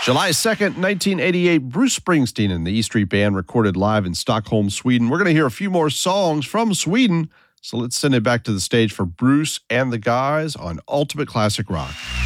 July 2nd, 1988, Bruce Springsteen and the E Street Band recorded live in Stockholm, Sweden. We're going to hear a few more songs from Sweden, so let's send it back to the stage for Bruce and the guys on Ultimate Classic Rock.